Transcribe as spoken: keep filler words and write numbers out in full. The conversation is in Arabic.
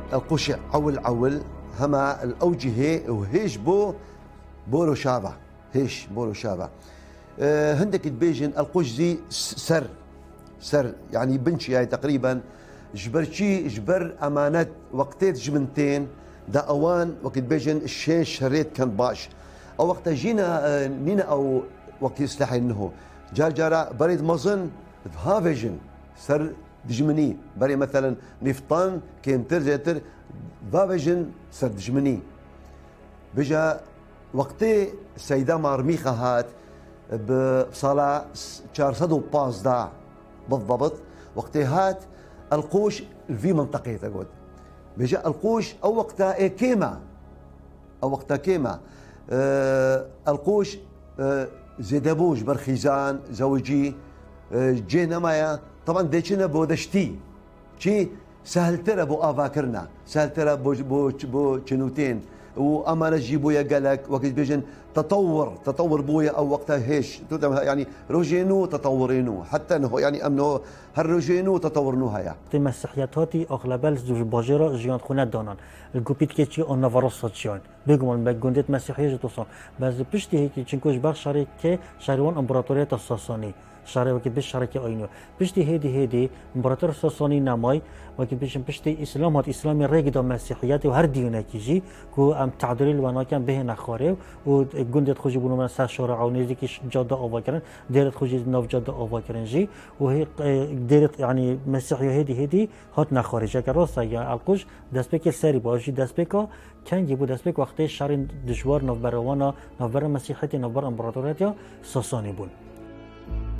القوش عول عول هما الأوجهة وهيش بو بورو شابع هيش بورو شابع أه هندك تبيجن القوش زي سر سر يعني بنشي هاي تقريبا جبرشي جبر أمانات وقتين جمنتين دا أوان وقت بيجن الشين شريت كان باش أو وقت جينا أه نينا أو وقت يسلحي إنه جار جارا بريد مظن هافيجن سر دجمني بري مثلا نفطان كين ترجتر فافيجن سر دجمني بجا وقتي سيدا مارميخة هات بصلاة أربعمية وخمسة بالضبط وقتي هات القوش في منطقة تقول بجا القوش أو وقتها إيه كيما أو وقتها كيما آه القوش آه زيدبوش برخيزان زوجي آه جينا مايا طبعا ديشنا بودشتي شي سهل ترى بو افاكرنا سهل ترى بو بو بو تشنوتين واما نجيبو يا قالك وقت بيجن تطور تطور بويا او وقتها هيش يعني روجينو تطورينو حتى انه يعني امنو هالروجينو تطورنو هيا مسيحياتي اغلبال زوج باجرا جيان خونه دونان الجوبيت كيتشي اون نافاروساتشيون بيغمون بجوندت مسيحيه جتوسون بس بشتي هيك تشنكوش باخ شركه شاريون امبراطوريه الساساني شارع وقت بيش شركة أينو بشتي هيدي هيدي إمبراطور ساساني نماي وقت بيش بشتي إسلام هات إسلامي ريجدا مسيحياتي وهر ديونا كيجي كو أم تعديل وناكم به نخاره وجندت خوجي بنو من سر شارع ونزيكش جادة أوفاكرن ديرت خوجي ناف جادة أوفاكرن جي وهي ديرت يعني مسيحية هيدي هيدي هات نخاره جاك راسا يا القوش دسبك السري باجي دسبكا كان جيبو دسبك وقت شارين دشوار ناف بروانا ناف بر مسيحيتي ناف بر إمبراطورية ساساني بون